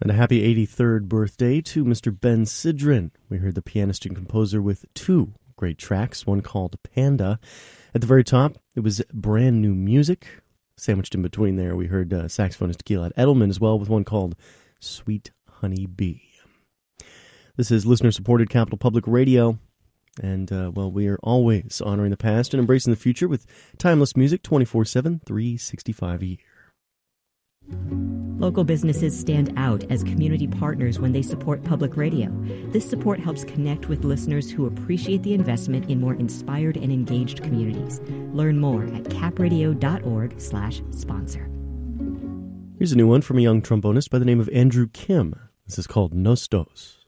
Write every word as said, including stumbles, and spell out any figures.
And a happy eighty-third birthday to Mister Ben Sidran. We heard the pianist and composer with two great tracks, one called Panda. At the very top, it was brand new music. Sandwiched in between there, we heard uh, saxophonist Gilad Edelman as well with one called Sweet Honey Bee. This is listener-supported Capital Public Radio. And, uh, well, we are always honoring the past and embracing the future with timeless music twenty-four seven, three sixty-five a year. Local businesses stand out as community partners when they support public radio. This support helps connect with listeners who appreciate the investment in more inspired and engaged communities. Learn more at capradio.org slash sponsor. Here's a new one from a young trombonist by the name of Andrew Kim. This is called Nostos.